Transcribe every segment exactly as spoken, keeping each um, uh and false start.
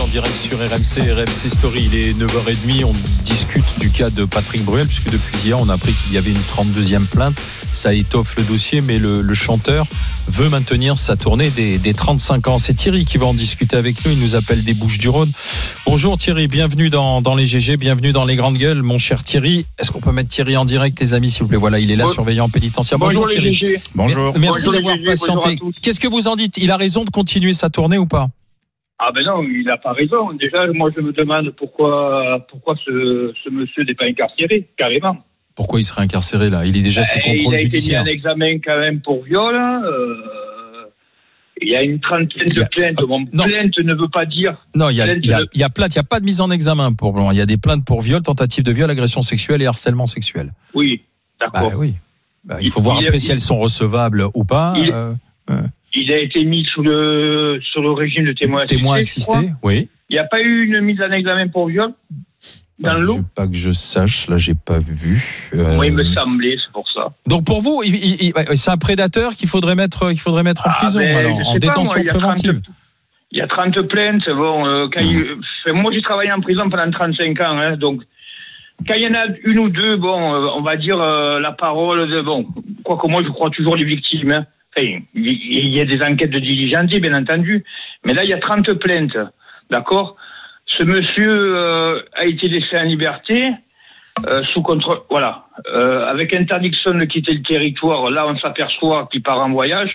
direct sur R M C, R M C Story. Il est neuf heures trente, on discute du cas de Patrick Bruel, puisque depuis hier, on a appris qu'il y avait une trente-deuxième plainte. Ça étoffe le dossier, mais le, le chanteur veut maintenir sa tournée des, des trente-cinq ans. C'est Thierry qui va en discuter avec nous, il nous appelle des Bouches-du-Rhône. Bonjour Thierry, bienvenue dans, dans les G G, bienvenue dans les grandes gueules, mon cher Thierry. Est-ce qu'on peut mettre Thierry en direct, les amis, s'il vous plaît? Voilà, il est là, bon. Surveillant pénitentiaire. Bonjour, bonjour Thierry. G G. Bonjour. Merci bonjour d'avoir G G, patienté. Qu'est-ce que vous en dites? Il a raison de continuer sa tournée ou pas? Ah ben non, il n'a pas raison. Déjà, moi je me demande pourquoi pourquoi ce, ce monsieur n'est pas incarcéré, carrément. Pourquoi il serait incarcéré là? Il est déjà sous contrôle judiciaire. Il a été mis en examen quand même pour viol. Euh, il y a une trentaine de plaintes. Bon, plainte ne veut pas dire... Non, il y a, il y a, il y a plainte, il n'y a pas de mise en examen pour Blanc. Il y a des plaintes pour viol, tentative de viol, agression sexuelle et harcèlement sexuel. Oui, d'accord. Bah oui. Bah, il faut il, voir il après est, si elles sont recevables ou pas. Il, euh, euh. il a été mis sous le, sur le régime de témoin assisté. Témoin assisté, oui. Il n'y a pas eu une mise en examen pour viol dans bah, le lot? Pas que je sache, là j'ai pas vu. Euh... Moi il me semblait, c'est pour ça. Donc pour vous, il, il, il, c'est un prédateur qu'il faudrait mettre, qu'il faudrait mettre en ah prison, ben, alors, en pas, détention moi, préventive. Il y a trente plaintes. Bon, euh, quand mmh. il, moi j'ai travaillé en prison pendant trente-cinq ans, hein, donc quand il y en a une ou deux, bon, euh, on va dire euh, la parole de bon. Quoique moi je crois toujours les victimes. Hein. Enfin, il y a des enquêtes de diligence, bien entendu, mais là il y a trente plaintes, d'accord. Ce monsieur euh, a été laissé en liberté, euh, sous contrôle, voilà, euh, avec interdiction de quitter le territoire. Là, on s'aperçoit qu'il part en voyage.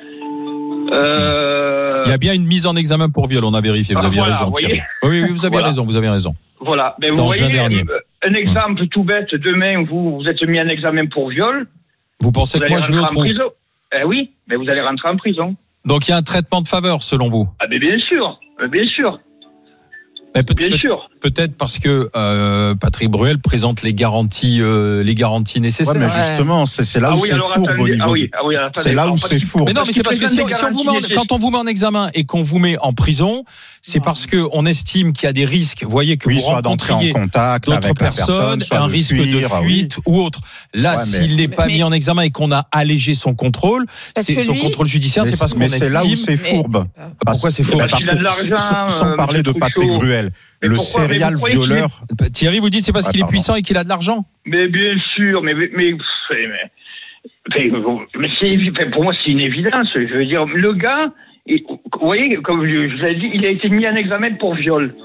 Euh... Il y a bien une mise en examen pour viol, on a vérifié. Vous ah, avez voilà, raison, Thierry. Oui, oui, vous avez voilà. raison, vous avez raison. Voilà. Mais c'était vous en voyez, juin dernier. Un exemple hum. tout bête. Demain, vous vous êtes mis en examen pour viol. Vous pensez vous que moi je vais au trou? Eh oui, mais vous allez rentrer en prison. Donc il y a un traitement de faveur, selon vous? Ah, mais bien sûr, bien sûr. Mais peut- Bien peut- sûr. Peut-être parce que euh, Patrick Bruel présente les garanties, euh, les garanties nécessaires. Ouais, mais justement, c'est, c'est là ah où oui, c'est fourbe attendez, au niveau. Ah oui, ah oui, attendez, c'est là où c'est fourbe. Mais non, mais c'est parce que si, si on vous met en, quand on vous met en examen et qu'on vous met en prison, c'est non. parce que on estime qu'il y a des risques. Vous voyez que oui, vous soit d'entrer en contact d'autres avec personnes, la personne, un risque fuir, de fuite oui. ou autre. Là, ouais, s'il n'est pas mais, mis en examen et qu'on a allégé son contrôle, c'est son lui, contrôle judiciaire, c'est parce qu'on estime. Mais c'est là où c'est fourbe. Pourquoi c'est fourbe? Parce que sans parler de Patrick Bruel, le serial violeur. Thierry vous dit c'est parce ah, qu'il est puissant et qu'il a de l'argent. Mais bien sûr, mais mais, mais, mais, mais c'est, pour moi c'est une évidence. Je veux dire, le gars, il, vous voyez, comme je, je l'ai dit, il a été mis en examen pour viol.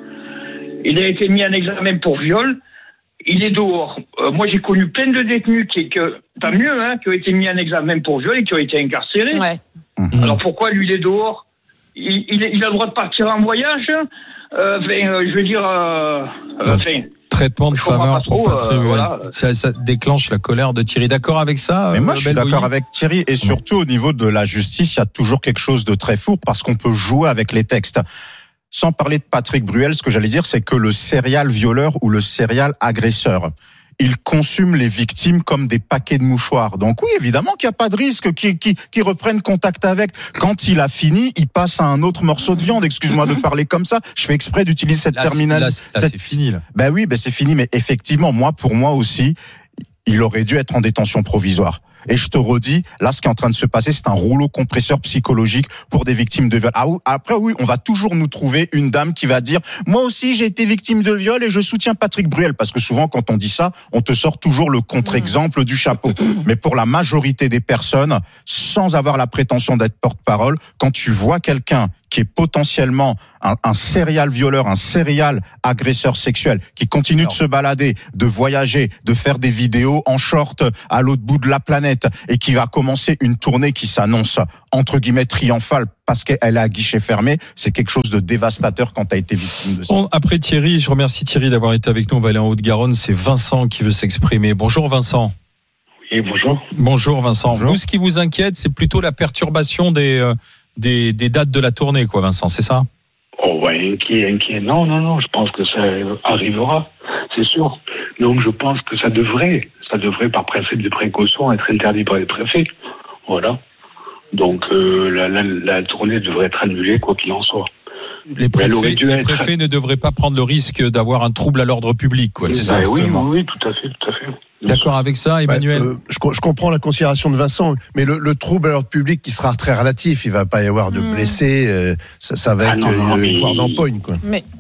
Il a été mis en examen pour viol. Il est dehors. Euh, moi j'ai connu plein de détenus qui, que, pas mieux, hein, qui ont été mis en examen pour viol et qui ont été incarcérés. Ouais. Mmh. Alors pourquoi lui il est dehors? il, il, il a le droit de partir en voyage. Euh, enfin, euh, je veux dire, euh, euh, enfin, traitement de faveur pour Patrick, euh, voilà. ça, ça déclenche la colère de Thierry. D'accord avec ça? Mais moi, je suis Belvoyer. d'accord avec Thierry. Et surtout, au niveau de la justice, il y a toujours quelque chose de très fourbe parce qu'on peut jouer avec les textes. Sans parler de Patrick Bruel, ce que j'allais dire, c'est que le serial violeur ou le serial agresseur, il consume les victimes comme des paquets de mouchoirs. Donc oui, évidemment qu'il n'y a pas de risque qu'ils qui, qui reprennent contact avec. Quand il a fini, il passe à un autre morceau de viande. Excuse-moi de parler comme ça. Je fais exprès d'utiliser cette terminale. Là, là, là, c'est fini, là. Ben oui, ben c'est fini. Mais effectivement, moi, pour moi aussi, il aurait dû être en détention provisoire. Et je te redis, là, ce qui est en train de se passer, c'est un rouleau compresseur psychologique pour des victimes de viol. Ah, après, oui, on va toujours nous trouver une dame qui va dire « Moi aussi, j'ai été victime de viol et je soutiens Patrick Bruel. » Parce que souvent, quand on dit ça, on te sort toujours le contre-exemple du chapeau. Mais pour la majorité des personnes, sans avoir la prétention d'être porte-parole, quand tu vois quelqu'un qui est potentiellement un, un serial violeur, un serial agresseur sexuel, qui continue Alors. de se balader, de voyager, de faire des vidéos en short à l'autre bout de la planète, et qui va commencer une tournée qui s'annonce entre guillemets triomphale parce qu'elle est à guichet fermé, c'est quelque chose de dévastateur quand tu as été victime de ça. Bon, après Thierry, je remercie Thierry d'avoir été avec nous. On va aller en Haute-Garonne. C'est Vincent qui veut s'exprimer. Bonjour Vincent. Oui, bonjour. Bonjour Vincent. Bonjour. Vous, ce qui vous inquiète, c'est plutôt la perturbation des, euh, des, des dates de la tournée, quoi, Vincent, c'est ça? Oh, ouais, inquiet, inquiet. Non, non, non, je pense que ça arrivera, c'est sûr. Donc, je pense que ça devrait, ça devrait, par principe de précaution, être interdit par les préfets. Voilà. Donc, euh, la, la, la tournée devrait être annulée, quoi qu'il en soit. Les préfets, les être... préfets ne devraient pas prendre le risque d'avoir un trouble à l'ordre public, quoi. C'est bah, ça, oui, oui, tout à fait, tout à fait. D'accord avec ça, Emmanuel? bah, euh, je, je comprends la considération de Vincent, mais le, le trouble à l'ordre public qui sera très relatif, il va pas y avoir de mmh. blessés, euh, ça, ça va ah, être non, non, euh, une foire d'empoigne, quoi. Mais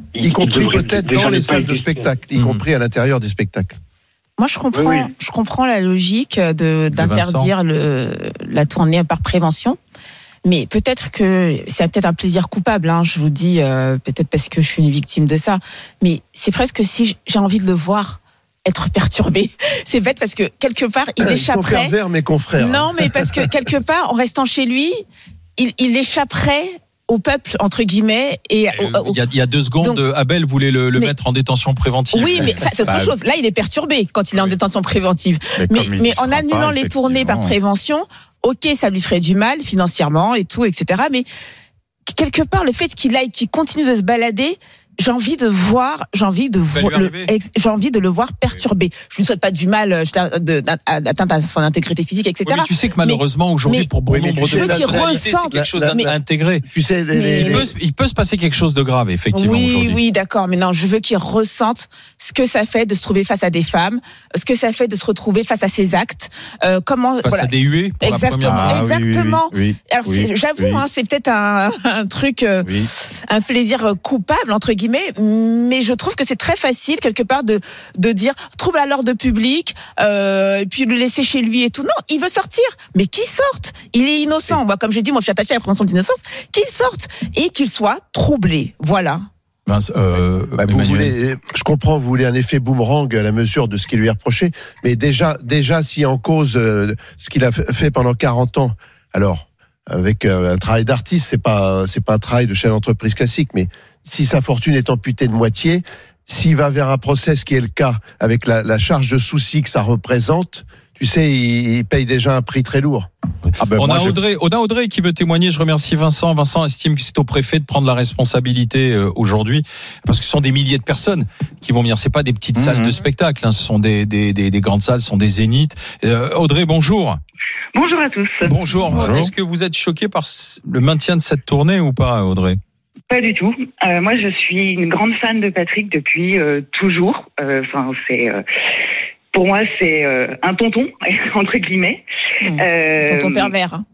Y compris devrait peut-être déjà dans ne les pas salles de exister. spectacle, y Mmh. compris à l'intérieur des spectacles. Moi, je comprends, Oui, oui. je comprends la logique de, d'interdire le, la tournée par prévention. Mais peut-être que c'est peut-être un plaisir coupable, hein, je vous dis, euh, peut-être parce que je suis une victime de ça. Mais c'est presque si j'ai envie de le voir être perturbé. C'est bête parce que quelque part, il Ils sont échapperait. pervers, mes confrères. Non, mais parce que quelque part, en restant chez lui, il, il échapperait au peuple, entre guillemets. Et Euh, au- au- Il y, a, il y a deux secondes, Donc- Abel voulait le, le Mais- mettre en détention préventive. Oui, mais ça, c'est autre Bah, chose. Là, il est perturbé quand il est en oui. détention préventive. Mais, comme il mais y en sera annulant pas, les tournées par effectivement. prévention, ok, ça lui ferait du mal financièrement et tout, et cetera. Mais quelque part, le fait qu'il aille, qu'il continue de se balader, j'ai envie de voir, j'ai envie de va vo- lui le, arriver. ex- j'ai envie de le voir perturbé. Je lui souhaite pas du mal, euh, je- de- d'atteinte à son intégrité physique, et Oui, cetera. mais tu sais que malheureusement aujourd'hui mais- pour bon Oui, mais nombre tu sais, de là, personnalités, qu'il c'est ressente quelque chose la- la- à intégrer. Tu sais, les, Mais- les- Il les- peut, se- il peut se passer quelque chose de grave effectivement Oui, aujourd'hui. oui, d'accord. Mais non, je veux qu'il ressente ce que ça fait de se trouver face à des femmes, ce que ça fait de se retrouver face à ses actes, euh, comment, Face voilà. à des huées pour Exactement. la première fois. Ah, oui, oui, Exactement. oui, oui, Alors, oui, c'est- j'avoue, oui. hein, c'est peut-être un, un truc, euh, Oui. un plaisir coupable entre guillemets, mais je trouve que c'est très facile quelque part de de dire trouble à l'ordre public, euh, et puis le laisser chez lui et tout. Non, il veut sortir, mais qu'il sorte. Il est innocent. Moi, comme j'ai dit, moi, je suis attachée à la présomption d'innocence. Qu'il sorte et qu'il soit troublé. Voilà. Ben, euh, Bah, vous Emmanuel. voulez, je comprends, vous voulez un effet boomerang à la mesure de ce qui lui est reproché, mais déjà, déjà, si en cause euh, ce qu'il a fait pendant quarante ans, alors avec euh, un travail d'artiste, c'est pas, c'est pas un travail de chef d'entreprise classique, mais si sa fortune est amputée de moitié, s'il va vers un procès, ce qui est le cas, avec la, la charge de souci que ça représente, tu sais, il, il paye déjà un prix très lourd. Ah ben, On moi, a je- Audrey, on a Audrey qui veut témoigner. Je remercie Vincent. Vincent estime que c'est au préfet de prendre la responsabilité euh, aujourd'hui, parce que ce sont des milliers de personnes qui vont venir. C'est pas des petites Mmh. salles de spectacle, hein. Ce sont des, des, des, des grandes salles, ce sont des zéniths. Euh, Audrey, bonjour. Bonjour à tous. Bonjour. Bonjour. Est-ce que vous êtes choqué par c- le maintien de cette tournée ou pas, Audrey? Pas du tout. Euh, moi, je suis une grande fan de Patrick depuis euh, toujours. Enfin, c'est euh, pour moi, c'est euh, un tonton entre guillemets. Mmh. Euh, Tonton pervers. Hein.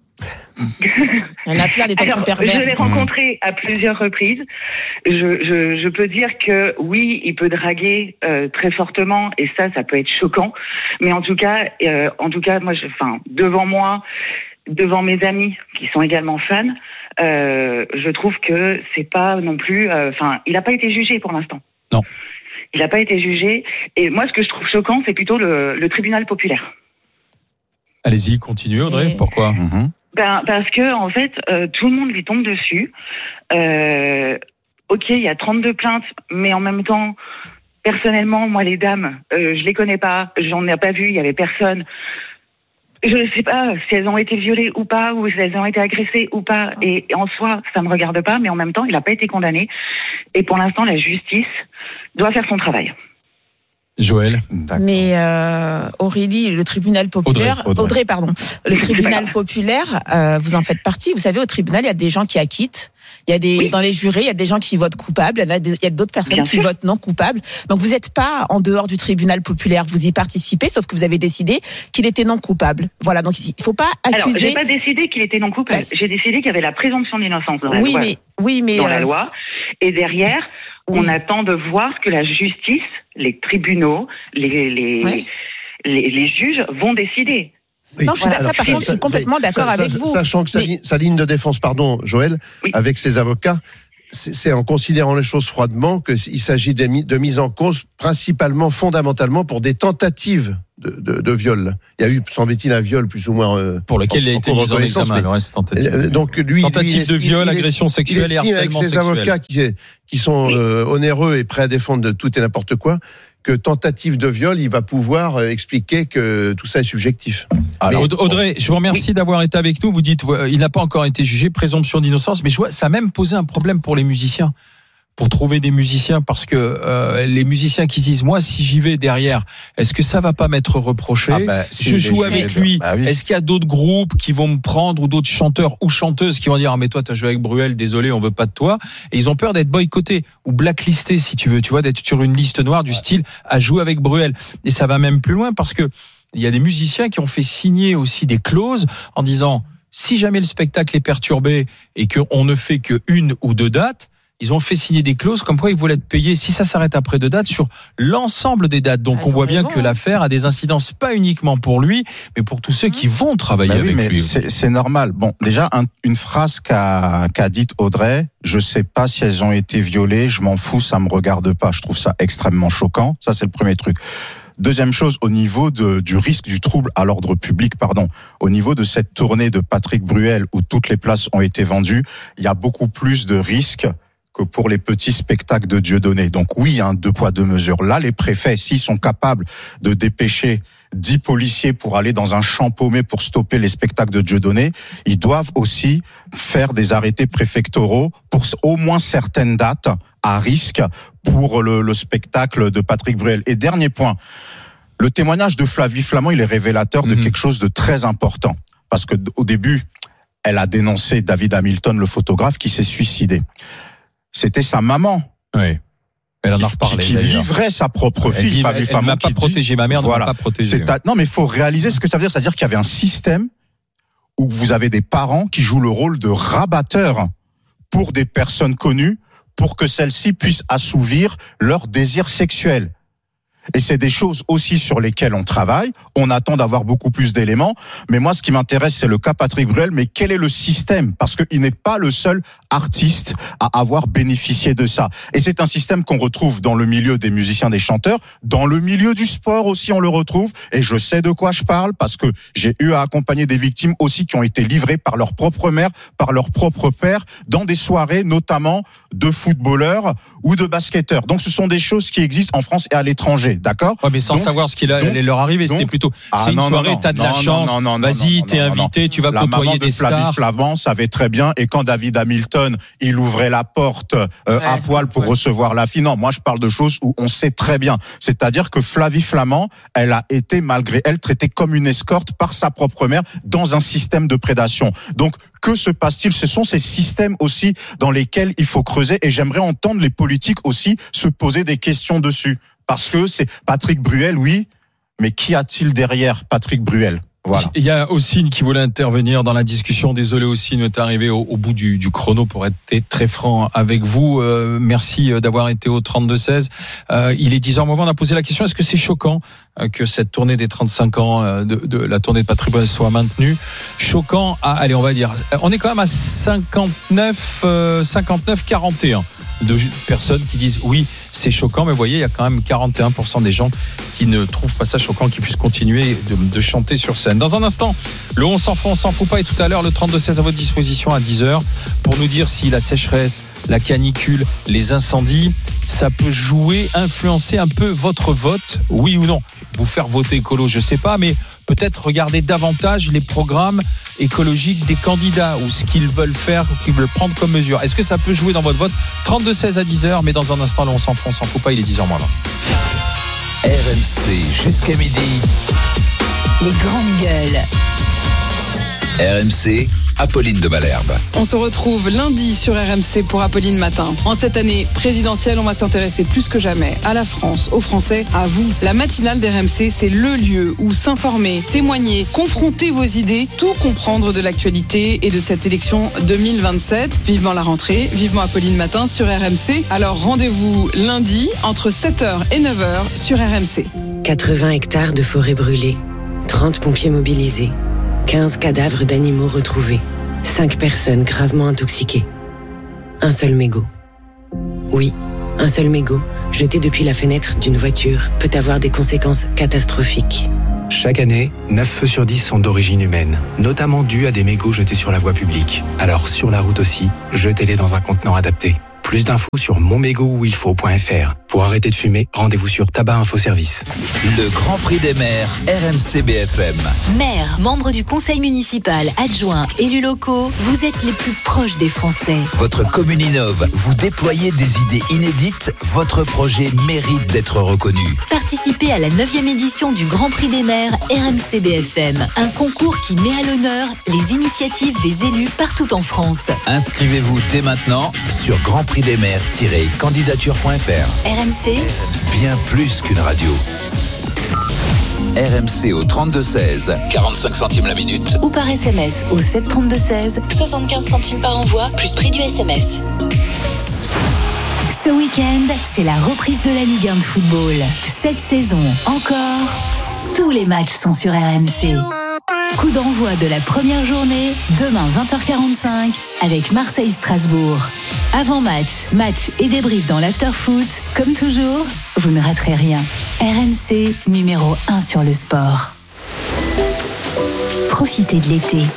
Il y en a plein des tontons Alors, je pervers. l'ai rencontré à plusieurs reprises. Je, je, je peux dire que oui, il peut draguer euh, très fortement et ça, ça peut être choquant. Mais en tout cas, euh, en tout cas, moi, je, enfin, devant moi, devant mes amis qui sont également fans, euh, je trouve que c'est pas non plus. Enfin, il n'a pas été jugé pour l'instant. Non. Il n'a pas été jugé. Et moi, ce que je trouve choquant, c'est plutôt le, le tribunal populaire. Allez-y, continuez, Audrey. Et- Pourquoi? Mhm. Ben, parce que en fait, euh, tout le monde lui tombe dessus. Euh, ok, il y a trente-deux plaintes, mais en même temps, personnellement, moi, les dames, euh, je les connais pas, j'en ai pas vu, il y avait personne. Je ne sais pas si elles ont été violées ou pas, ou si elles ont été agressées ou pas. Et en soi, ça me regarde pas, mais en même temps, il n'a pas été condamné. Et pour l'instant, la justice doit faire son travail. Joël. D'accord. Mais euh, Aurélie, le tribunal populaire, Audrey, Audrey, Audrey. pardon, le tribunal populaire, euh, vous en faites partie. Vous savez, au tribunal, il y a des gens qui acquittent. Il y a des Oui. dans les jurés, il y a des gens qui votent coupables. Il y en a, des- il y a d'autres personnes Bien qui sûr. votent non coupables. Donc vous n'êtes pas en dehors du tribunal populaire. Vous y participez, sauf que vous avez décidé qu'il était non coupable. Voilà. Donc il faut pas Alors, accuser. j'ai pas décidé qu'il était non coupable. Bah, c'est- J'ai décidé qu'il y avait la présomption d'innocence dans la oui, loi. mais oui, mais dans euh, la loi. Et derrière, oui. on attend de voir que la justice, les tribunaux, les, les, Ouais. les, les juges vont décider. Oui. Non, je suis Voilà. ça, par contre, je suis complètement d'accord Sa- avec sa- vous. Sachant que sa, Mais- li- sa ligne de défense, pardon, Joël, Oui. avec ses avocats, c'est c'est en considérant les choses froidement qu'il s'agit de, mi- de mise en cause principalement, fondamentalement, pour des tentatives de, de, de viol. Il y a eu, semble-t-il, un viol plus ou moins... euh, Pour lequel il a en- en été cours de mis en reconnaissance, examen. mais- Le reste, tentative. Euh, Donc lui, Tentative lui, il de est- viol, il est- agression sexuelle il et estime harcèlement avec ses sexuel. avocats qui, qui sont euh, onéreux et prêts à défendre de tout et n'importe quoi, que tentative de viol, il va pouvoir euh, expliquer que tout ça est subjectif. Alors, Aud- Audrey, je vous remercie d'avoir été avec nous. Vous dites, euh, il n'a pas encore été jugé, présomption d'innocence, mais je vois, ça a même posé un problème pour les musiciens, pour trouver des musiciens, parce que euh, les musiciens qui se disent, moi, si j'y vais derrière, est-ce que ça va pas m'être reproché? Ah bah, si, Je les joue jugés, avec lui. bah oui. Est-ce qu'il y a d'autres groupes qui vont me prendre, ou d'autres chanteurs ou chanteuses qui vont dire, ah, mais toi, t'as joué avec Bruel, désolé, on veut pas de toi. Et ils ont peur d'être boycottés ou blacklistés, si tu veux, tu vois, d'être sur une liste noire du style à jouer avec Bruel. Et ça va même plus loin, parce que il y a des musiciens qui ont fait signer aussi des clauses en disant, si jamais le spectacle est perturbé et qu'on ne fait que une ou deux dates, ils ont fait signer des clauses comme quoi ils voulaient être payés, si ça s'arrête après deux dates, sur l'ensemble des dates. Donc ah, on voit bien raison, que hein. l'affaire a des incidences pas uniquement pour lui, mais pour tous ceux qui vont travailler Bah oui, avec mais lui. C'est, c'est normal. Bon, déjà, un, une phrase qu'a, qu'a dite Audrey, je sais pas si elles ont été violées, je m'en fous, ça me regarde pas. Je trouve ça extrêmement choquant. Ça, c'est le premier truc. Deuxième chose, au niveau de, du risque du trouble à l'ordre public, pardon, au niveau de cette tournée de Patrick Bruel où toutes les places ont été vendues, il y a beaucoup plus de risques que pour les petits spectacles de Dieudonné. Donc oui, un deux poids deux mesures. Là, les préfets, s'ils sont capables de dépêcher dix policiers pour aller dans un champ paumé pour stopper les spectacles de Dieudonné, ils doivent aussi faire des arrêtés préfectoraux pour au moins certaines dates à risque pour le, le spectacle de Patrick Bruel. Et dernier point, le témoignage de Flavie Flament, il est révélateur de mmh. quelque chose de très important. Parce que au début, elle a dénoncé David Hamilton, le photographe, qui s'est suicidé. C'était sa maman. Oui. Elle en a reparlé. Qui, qui livrait sa propre fille. Elle dit, elle, elle m'a pas protégé, ma mère ne voilà, m'a pas protégé. À, non, mais il faut réaliser ce que ça veut dire. C'est-à-dire qu'il y avait un système où vous avez des parents qui jouent le rôle de rabatteurs pour des personnes connues pour que celles-ci puissent assouvir leurs désirs sexuels. Et c'est des choses aussi sur lesquelles on travaille. On attend d'avoir beaucoup plus d'éléments. Mais moi, ce qui m'intéresse, c'est le cas Patrick Bruel. Mais quel est le système ? Parce qu'il n'est pas le seul artiste à avoir bénéficié de ça. Et c'est un système qu'on retrouve dans le milieu des musiciens, des chanteurs. Dans le milieu du sport aussi, on le retrouve. Et je sais de quoi je parle parce que j'ai eu à accompagner des victimes aussi qui ont été livrées par leur propre mère, par leur propre père, dans des soirées notamment de footballeurs ou de basketteurs. Donc ce sont des choses qui existent en France et à l'étranger. D'accord. Ouais, mais sans donc, savoir ce qu'il allait leur arriver, donc, c'était plutôt. Ah, c'est une non, soirée, non, t'as de non, la non, chance. Non, non, non, vas-y, non, t'es non, invité, non. tu vas la côtoyer maman des de stars. Flavie Flamand savait très bien. Et quand David Hamilton, il ouvrait la porte euh, ouais, à poil pour ouais. recevoir la fille. Non, moi je parle de choses où on sait très bien. C'est-à-dire que Flavie Flamand, elle a été malgré elle traitée comme une escorte par sa propre mère dans un système de prédation. Donc que se passe-t-il ? Ce sont ces systèmes aussi dans lesquels il faut creuser. Et j'aimerais entendre les politiques aussi se poser des questions dessus. Parce que c'est Patrick Bruel, oui, mais qu'y a-t-il derrière Patrick Bruel ? Voilà. Il y a Ossine qui voulait intervenir dans la discussion. Désolé, Ossine, est arrivé au, au bout du, du chrono pour être très franc avec vous. Euh, merci d'avoir été au trente-deux seize. Euh, il est dix heures, on a posé la question, est-ce que c'est choquant euh, que cette tournée des trente-cinq ans, euh, de, de la tournée de Patrick Bruel soit maintenue ? Choquant, à, allez, on va dire, on est quand même à cinquante-neuf, euh, cinquante-neuf quarante et un de personnes qui disent oui, c'est choquant, mais vous voyez, il y a quand même quarante et un pour cent des gens qui ne trouvent pas ça choquant, qui puissent continuer de, de chanter sur scène. Dans un instant, le on s'en fout, on s'en fout pas, et tout à l'heure, le trente-deux seize à votre disposition à dix heures pour nous dire si la sécheresse, la canicule, les incendies, ça peut jouer, influencer un peu votre vote, oui ou non. Vous faire voter écolo, je sais pas, mais peut-être regarder davantage les programmes écologiques des candidats ou ce qu'ils veulent faire ou qu'ils veulent prendre comme mesure. Est-ce que ça peut jouer dans votre vote ? trente-deux seize à dix heures, mais dans un instant, là, on s'en fout, on s'en fout pas, il est dix heures moins vingt. R M C jusqu'à midi. Les grandes gueules. R M C, Apolline de Malherbe. On se retrouve lundi sur R M C pour Apolline Matin. En cette année présidentielle, on va s'intéresser plus que jamais à la France, aux Français, à vous. La matinale d'R M C, c'est le lieu où s'informer, témoigner, confronter vos idées, tout comprendre de l'actualité et de cette élection deux mille vingt-sept. Vivement la rentrée, vivement Apolline Matin sur R M C. Alors rendez-vous lundi entre sept heures et neuf heures sur R M C. quatre-vingts hectares de forêt brûlée, trente pompiers mobilisés, quinze cadavres d'animaux retrouvés, cinq personnes gravement intoxiquées. Un seul mégot. Oui, un seul mégot, jeté depuis la fenêtre d'une voiture, peut avoir des conséquences catastrophiques. Chaque année, neuf feux sur dix sont d'origine humaine, notamment dus à des mégots jetés sur la voie publique. Alors sur la route aussi, jetez-les dans un contenant adapté. Plus d'infos sur mon mégot où il faut point f r. Pour arrêter de fumer, rendez-vous sur Tabac Info Service. Le Grand Prix des maires, R M C B F M. Maires, membres du conseil municipal, adjoints, élus locaux, vous êtes les plus proches des Français. Votre commune innove, vous déployez des idées inédites, votre projet mérite d'être reconnu. Participez à la neuvième édition du Grand Prix des maires R M C B F M, un concours qui met à l'honneur les initiatives des élus partout en France. Inscrivez-vous dès maintenant sur grand prix des maires tiret candidature point f r. R M C, bien plus qu'une radio. R M C au trente-deux seize, quarante-cinq centimes la minute. Ou par S M S au sept trente-deux seize, soixante-quinze centimes par envoi, plus prix du S M S. Ce week-end, c'est la reprise de la Ligue un de football. Cette saison encore, tous les matchs sont sur R M C. Coup d'envoi de la première journée, demain vingt heures quarante-cinq, avec Marseille-Strasbourg. Avant-match, match et débrief dans l'after-foot. Comme toujours, vous ne raterez rien. R M C, numéro un sur le sport. Profitez de l'été.